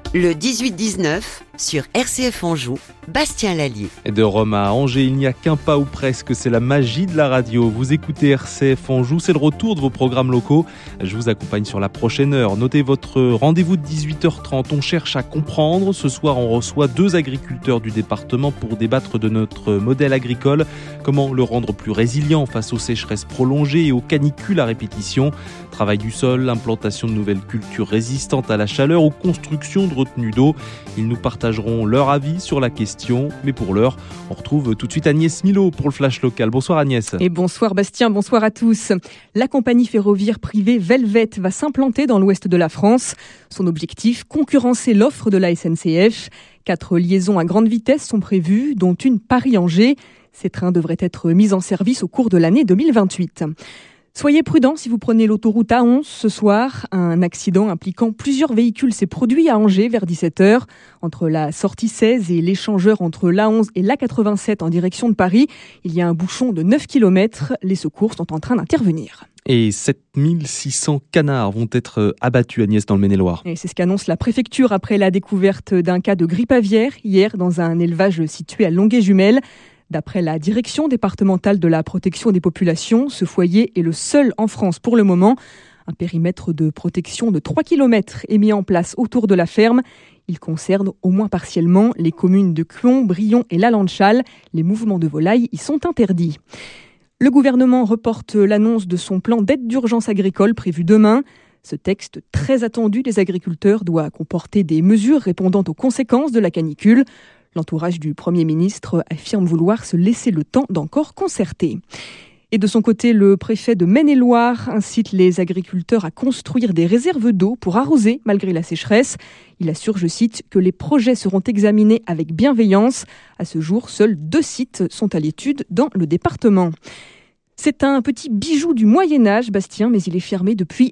Le 18-19, sur RCF Anjou, Bastien Lallier. Et de Rome à Angers, il n'y a qu'un pas ou presque, c'est la magie de la radio. Vous écoutez RCF Anjou, c'est le retour de vos programmes locaux. Je vous accompagne sur la prochaine heure. Notez votre rendez-vous de 18h30. On cherche à comprendre. Ce soir, on reçoit 2 agriculteurs du département pour débattre de notre modèle agricole. Comment le rendre plus résilient face aux sécheresses prolongées et aux canicules à répétition. Travail du sol, implantation de nouvelles cultures résistantes à la chaleur ou construction de retenues d'eau. Ils nous partageront leur avis sur la question. Mais pour l'heure, on retrouve tout de suite Agnès Milot pour le Flash Local. Bonsoir Agnès. Et bonsoir Bastien, bonsoir à tous. La compagnie ferroviaire privée Velvet va s'implanter dans l'ouest de la France. Son objectif, concurrencer l'offre de la SNCF. 4 liaisons à grande vitesse sont prévues, dont une Paris-Angers. Ces trains devraient être mis en service au cours de l'année 2028. Soyez prudents si vous prenez l'autoroute A11 ce soir. Un accident impliquant plusieurs véhicules s'est produit à Angers vers 17h. Entre la sortie 16 et l'échangeur entre l'A11 et l'A87 en direction de Paris, il y a un bouchon de 9 km. Les secours sont en train d'intervenir. Et 7600 canards vont être abattus, Agnès, dans le Maine-et-Loire. Et c'est ce qu'annonce la préfecture après la découverte d'un cas de grippe aviaire hier dans un élevage situé à Longuet-Jumelles. D'après la direction départementale de la protection des populations, ce foyer est le seul en France pour le moment. Un périmètre de protection de 3 km est mis en place autour de la ferme. Il concerne au moins partiellement les communes de Cuon, Brion et Lalanchal. Les mouvements de volailles y sont interdits. Le gouvernement reporte l'annonce de son plan d'aide d'urgence agricole prévu demain. Ce texte très attendu des agriculteurs doit comporter des mesures répondant aux conséquences de la canicule. L'entourage du Premier ministre affirme vouloir se laisser le temps d'encore concerter. Et de son côté, le préfet de Maine-et-Loire incite les agriculteurs à construire des réserves d'eau pour arroser malgré la sécheresse. Il assure, je cite, que les projets seront examinés avec bienveillance. À ce jour, seuls 2 sites sont à l'étude dans le département. C'est un petit bijou du Moyen-Âge, Bastien, mais il est fermé depuis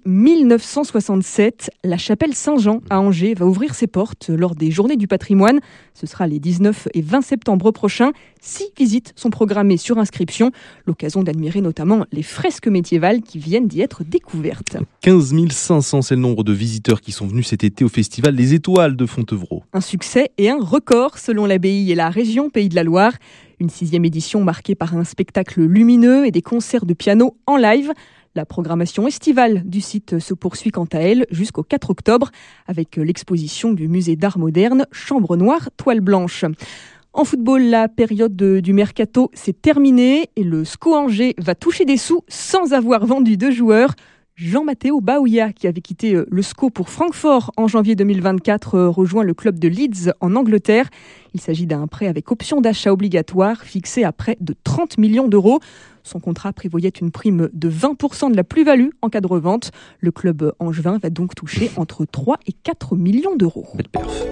1967. La chapelle Saint-Jean à Angers va ouvrir ses portes lors des Journées du patrimoine. Ce sera les 19 et 20 septembre prochains. 6 visites sont programmées sur inscription. L'occasion d'admirer notamment les fresques médiévales qui viennent d'y être découvertes. 15 500, c'est le nombre de visiteurs qui sont venus cet été au festival Les Étoiles de Fontevraud. Un succès et un record selon l'abbaye et la région Pays de la Loire. Une 6e édition marquée par un spectacle lumineux et des concerts de piano en live. La programmation estivale du site se poursuit quant à elle jusqu'au 4 octobre avec l'exposition du musée d'art moderne Chambre noire, toile blanche. En football, la période du mercato s'est terminée et le SCO Angers va toucher des sous sans avoir vendu de joueurs. Jean-Matteo Baouya, qui avait quitté le SCO pour Francfort en janvier 2024, rejoint le club de Leeds en Angleterre. Il s'agit d'un prêt avec option d'achat obligatoire fixé à près de 30 millions d'euros. Son contrat prévoyait une prime de 20% de la plus-value en cas de revente. Le club angevin va donc toucher entre 3 et 4 millions d'euros. Belle perf.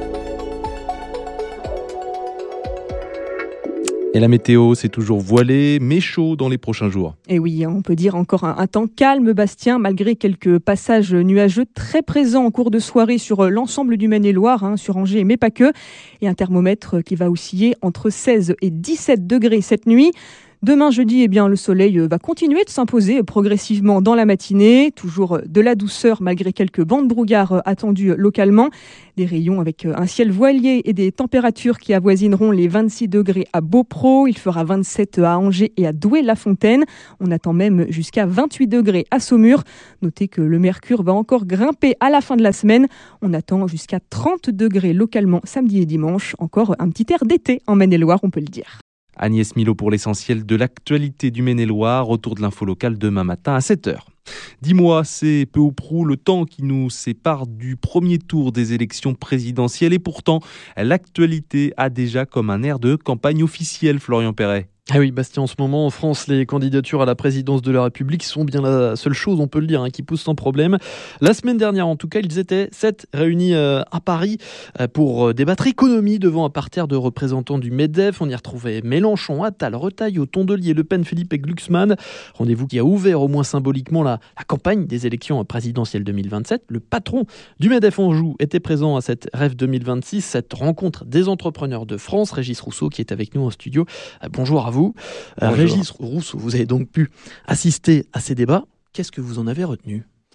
Et la météo, c'est toujours voilé, mais chaud dans les prochains jours. Et oui, on peut dire encore un temps calme, Bastien, malgré quelques passages nuageux très présents en cours de soirée sur l'ensemble du Maine-et-Loire, sur Angers, mais pas que. Et un thermomètre qui va osciller entre 16 et 17 degrés cette nuit. Demain jeudi, le soleil va continuer de s'imposer progressivement dans la matinée. Toujours de la douceur malgré quelques bancs de brouillard attendus localement. Des rayons avec un ciel voilé et des températures qui avoisineront les 26 degrés à Beaupro. Il fera 27 à Angers et à Douai-la-Fontaine. On attend même jusqu'à 28 degrés à Saumur. Notez que le mercure va encore grimper à la fin de la semaine. On attend jusqu'à 30 degrés localement samedi et dimanche. Encore un petit air d'été en Maine-et-Loire, on peut le dire. Agnès Milot pour l'essentiel de l'actualité du Maine-et-Loire. Retour de l'info locale demain matin à 7h. 10 mois, c'est peu ou prou le temps qui nous sépare du premier tour des élections présidentielles. Et pourtant, l'actualité a déjà comme un air de campagne officielle, Florian Perret. Ah oui, Bastien, en ce moment, en France, les candidatures à la présidence de la République sont bien la seule chose, on peut le dire, qui pousse sans problème. La semaine dernière, en tout cas, ils étaient 7 réunis à Paris pour débattre économie devant un parterre de représentants du MEDEF. On y retrouvait Mélenchon, Attal, Retailleau, Tondelier, Le Pen, Philippe et Glucksmann. Rendez-vous qui a ouvert au moins symboliquement la campagne des élections présidentielles 2027. Le patron du MEDEF Anjou était présent à cette REF 2026, cette rencontre des entrepreneurs de France. Régis Rousseau qui est avec nous en studio. Bonjour à vous. Régis Rousseau, vous avez donc pu assister à ces débats. Qu'est-ce que vous en avez retenu ?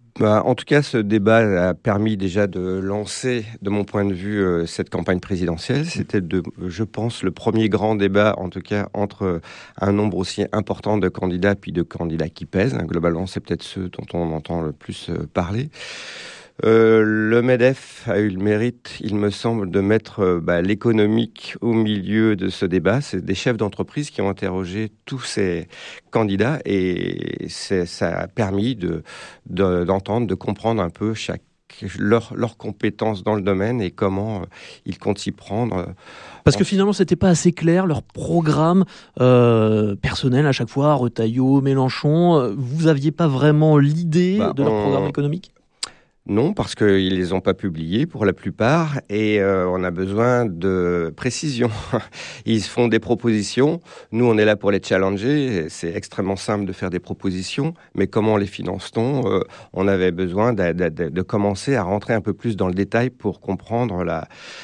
En tout cas, ce débat a permis déjà de lancer, de mon point de vue, cette campagne présidentielle. C'était, je pense, le premier grand débat, en tout cas, entre un nombre aussi important de candidats, puis de candidats qui pèsent. Globalement, c'est peut-être ceux dont on entend le plus parler. Le MEDEF a eu le mérite, il me semble, de mettre l'économique au milieu de ce débat. C'est des chefs d'entreprise qui ont interrogé tous ces candidats et ça a permis d'entendre, de comprendre un peu leurs compétences dans le domaine et comment ils comptent s'y prendre. Parce que finalement, c'était pas assez clair, leur programme personnel à chaque fois, Retailleau, Mélenchon. Vous aviez pas vraiment l'idée de leur programme économique ? Non, parce qu'ils les ont pas publiés pour la plupart et on a besoin de précision. Ils font des propositions. Nous, on est là pour les challenger. C'est extrêmement simple de faire des propositions, mais comment les finance-t-on ? On avait besoin de commencer à rentrer un peu plus dans le détail pour comprendre la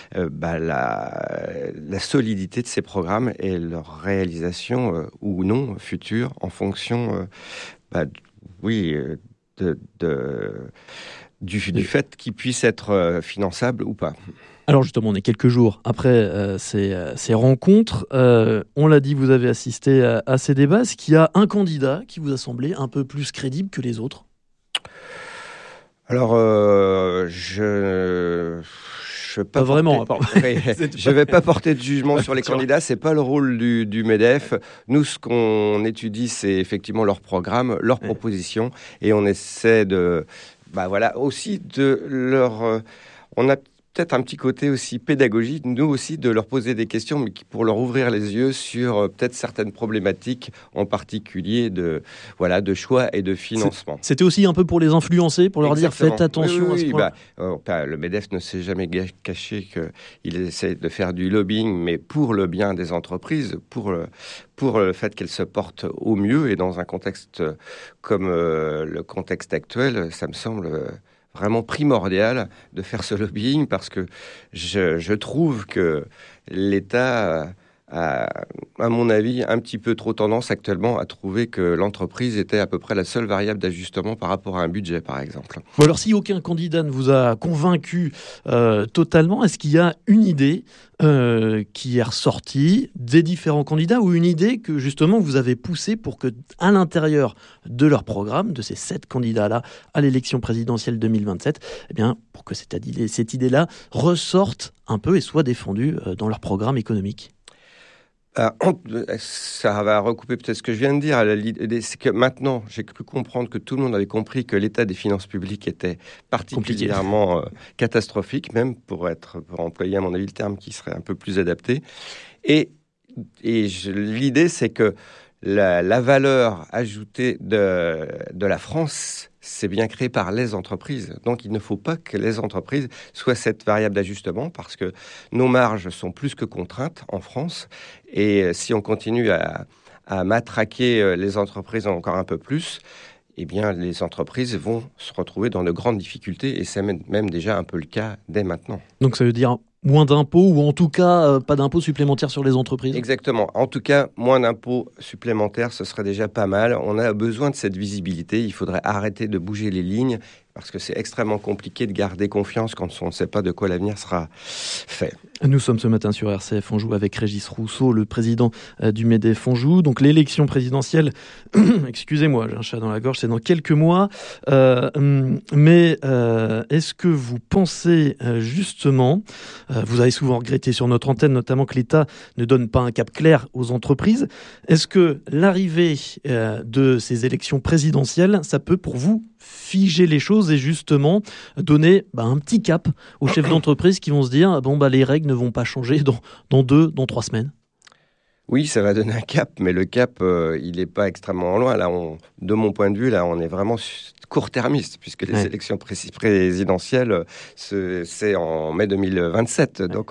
solidité de ces programmes et leur réalisation ou non future en fonction, du fait qu'ils puissent être finançables ou pas. Alors justement, on est quelques jours après ces rencontres. On l'a dit, vous avez assisté à ces débats. Est-ce qu'il y a un candidat qui vous a semblé un peu plus crédible que les autres ? Alors, je vais pas porter de jugement sur les candidats. C'est pas le rôle du MEDEF. Nous, ce qu'on étudie, c'est effectivement leur programme, leurs propositions, et on essaie aussi de leur... on a peut-être un petit côté aussi pédagogique, nous aussi, de leur poser des questions, mais pour leur ouvrir les yeux sur peut-être certaines problématiques, en particulier de choix et de financement. C'était aussi un peu pour les influencer, pour leur dire faites attention à ce point. Le MEDEF ne s'est jamais caché qu'il essaie de faire du lobbying, mais pour le bien des entreprises, pour le fait qu'elles se portent au mieux, et dans un contexte comme le contexte actuel, ça me semble vraiment primordial de faire ce lobbying, parce que je trouve que l'État a, à mon avis, un petit peu trop tendance actuellement à trouver que l'entreprise était à peu près la seule variable d'ajustement par rapport à un budget, par exemple. Bon, alors, si aucun candidat ne vous a convaincu totalement, est-ce qu'il y a une idée qui est ressortie des différents candidats, ou une idée que justement vous avez poussée pour que, à l'intérieur de leur programme, de ces 7 candidats-là à l'élection présidentielle 2027, pour que cette idée-là ressorte un peu et soit défendue dans leur programme économique? Ça va recouper peut-être ce que je viens de dire. L'idée, c'est que maintenant, j'ai cru comprendre que tout le monde avait compris que l'état des finances publiques était particulièrement catastrophique, même pour employer à mon avis le terme qui serait un peu plus adapté. L'idée, c'est que la valeur ajoutée de la France, c'est bien créé par les entreprises. Donc, il ne faut pas que les entreprises soient cette variable d'ajustement, parce que nos marges sont plus que contraintes en France. Et si on continue à matraquer les entreprises encore un peu plus, les entreprises vont se retrouver dans de grandes difficultés. Et c'est même déjà un peu le cas dès maintenant. Donc, ça veut dire moins d'impôts, ou en tout cas pas d'impôts supplémentaires sur les entreprises? Exactement. En tout cas, moins d'impôts supplémentaires, ce serait déjà pas mal. On a besoin de cette visibilité. Il faudrait arrêter de bouger les lignes, parce que c'est extrêmement compliqué de garder confiance quand on ne sait pas de quoi l'avenir sera fait. Nous sommes ce matin sur RCF Anjou avec Régis Rousseau, le président du MEDEF Anjou. Donc l'élection présidentielle, excusez-moi, j'ai un chat dans la gorge, c'est dans quelques mois. Mais est-ce que vous pensez justement, vous avez souvent regretté sur notre antenne notamment que l'État ne donne pas un cap clair aux entreprises, est-ce que l'arrivée de ces élections présidentielles, ça peut pour vous figer les choses et justement donner un petit cap aux chefs d'entreprise qui vont se dire les règles ne vont pas changer dans 3 semaines? Oui, ça va donner un cap, mais le cap, il n'est pas extrêmement loin. Là, de mon point de vue, là, on est vraiment court-termiste, puisque les élections présidentielles, c'est en mai 2027. Donc,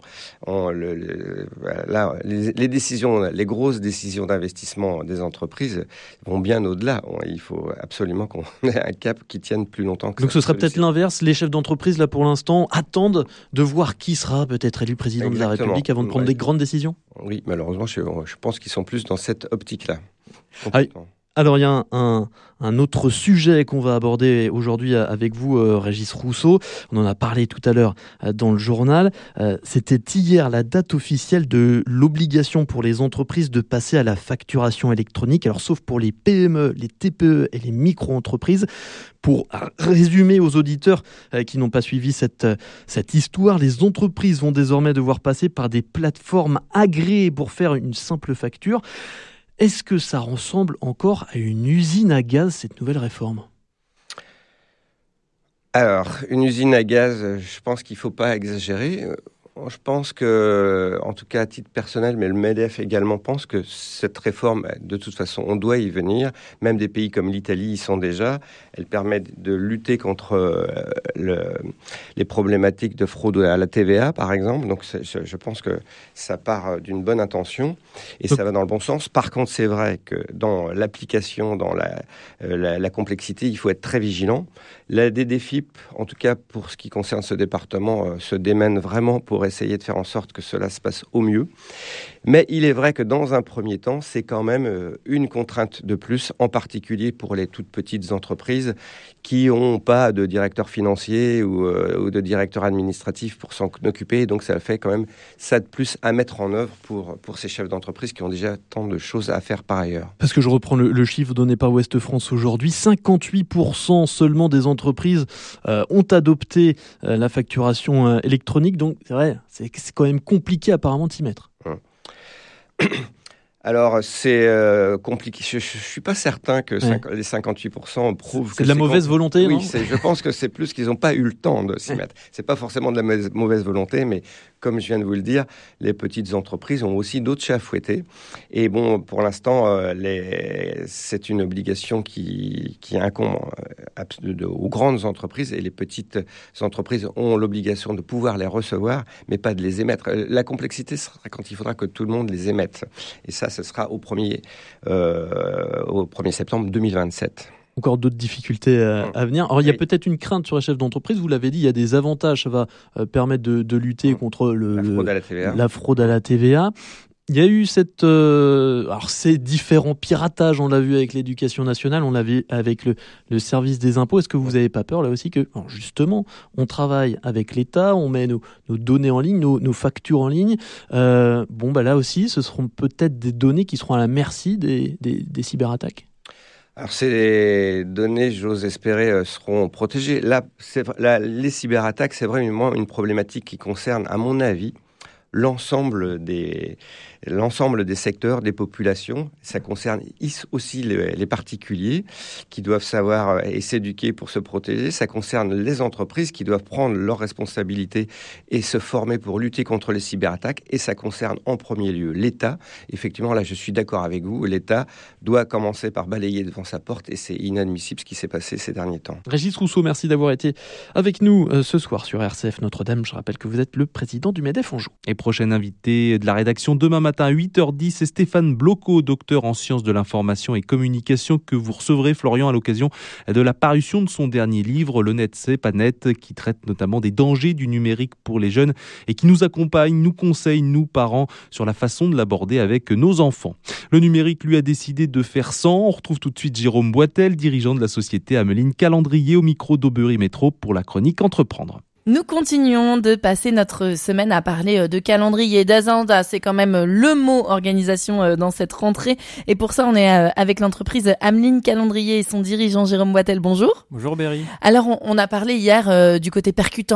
les décisions, les grosses décisions d'investissement des entreprises vont bien au-delà. Il faut absolument qu'on ait un cap qui tienne plus longtemps que ça. Donc, ce serait peut-être l'inverse. Les chefs d'entreprise, là, pour l'instant, attendent de voir qui sera peut-être élu président de la République avant de prendre des grandes décisions? Oui, malheureusement, je pense qu'ils sont plus dans cette optique-là. Alors il y a un autre sujet qu'on va aborder aujourd'hui avec vous, Régis Rousseau. On en a parlé tout à l'heure dans le journal. C'était hier la date officielle de l'obligation pour les entreprises de passer à la facturation électronique. Alors sauf pour les PME, les TPE et les micro-entreprises. Pour résumer aux auditeurs qui n'ont pas suivi cette histoire, les entreprises vont désormais devoir passer par des plateformes agréées pour faire une simple facture. Est-ce que ça ressemble encore à une usine à gaz, cette nouvelle réforme ? Alors, une usine à gaz, je pense qu'il ne faut pas exagérer. Je pense que, en tout cas à titre personnel, mais le MEDEF également pense que cette réforme, de toute façon, on doit y venir. Même des pays comme l'Italie y sont déjà. Elle permet de lutter contre les problématiques de fraude à la TVA, par exemple. Donc, je pense que ça part d'une bonne intention et ça va dans le bon sens. Par contre, c'est vrai que dans l'application, dans la complexité, il faut être très vigilant. La DDFiP, en tout cas pour ce qui concerne ce département, se démène vraiment pour essayer de faire en sorte que cela se passe au mieux. Mais il est vrai que dans un premier temps, c'est quand même une contrainte de plus, en particulier pour les toutes petites entreprises qui n'ont pas de directeur financier ou de directeur administratif pour s'en occuper. Donc ça fait quand même ça de plus à mettre en œuvre pour ces chefs d'entreprise qui ont déjà tant de choses à faire par ailleurs. Parce que je reprends le chiffre donné par Ouest France aujourd'hui, 58% seulement des entreprises ont adopté la facturation électronique. Donc c'est vrai, c'est quand même compliqué apparemment de s'y mettre. Alors, c'est compliqué. Je ne suis pas certain que les 58% prouvent que c'est de la mauvaise volonté, oui, non ? Je pense que c'est plus qu'ils n'ont pas eu le temps de s'y mettre. Ce n'est pas forcément de la mauvaise volonté, mais comme je viens de vous le dire, les petites entreprises ont aussi d'autres chats à fouetter. Et bon, pour l'instant, c'est une obligation qui incombe aux grandes entreprises, et les petites entreprises ont l'obligation de pouvoir les recevoir, mais pas de les émettre. La complexité sera quand il faudra que tout le monde les émette. Et ça, ce sera au 1er septembre 2027. Encore d'autres difficultés à venir. Alors, il y a peut-être une crainte sur les chefs d'entreprise. Vous l'avez dit, il y a des avantages. Ça va permettre de lutter contre la fraude à la TVA. Il y a eu ces différents piratages, on l'a vu avec l'Éducation nationale, on l'a vu avec le service des impôts. Est-ce que vous n'avez pas peur là aussi que, justement, on travaille avec l'État, on met nos données en ligne, nos factures en ligne. Là aussi, ce seront peut-être des données qui seront à la merci des cyberattaques. Alors, ces données, j'ose espérer, seront protégées. Là, les cyberattaques, c'est vraiment une problématique qui concerne, à mon avis, l'ensemble des secteurs, des populations. Ça concerne aussi les particuliers qui doivent savoir et s'éduquer pour se protéger. Ça concerne les entreprises qui doivent prendre leurs responsabilités et se former pour lutter contre les cyberattaques. Et ça concerne en premier lieu l'État. Effectivement, là, je suis d'accord avec vous. L'État doit commencer par balayer devant sa porte et c'est inadmissible ce qui s'est passé ces derniers temps. Régis Rousseau, merci d'avoir été avec nous ce soir sur RCF Notre-Dame. Je rappelle que vous êtes le président du MEDEF Anjou. Et prochain invité de la rédaction demain matin à 8h10, c'est Stéphane Bloco, docteur en sciences de l'information et communication, que vous recevrez, Florian, à l'occasion de la parution de son dernier livre, Le Net c'est pas net, qui traite notamment des dangers du numérique pour les jeunes et qui nous accompagne, nous conseille, nous parents, sur la façon de l'aborder avec nos enfants. Le numérique, lui, a décidé de faire sans. On retrouve tout de suite Jérôme Boitel, dirigeant de la société Ameline Calendrier, au micro d'Aubery Métro pour la chronique Entreprendre. Nous continuons de passer notre semaine à parler de calendrier, d'agenda. C'est quand même le mot organisation dans cette rentrée. Et pour ça, on est avec l'entreprise Ameline Calendrier et son dirigeant Jérôme Boitel. Bonjour. Bonjour Berry. Alors, on a parlé hier du côté percutant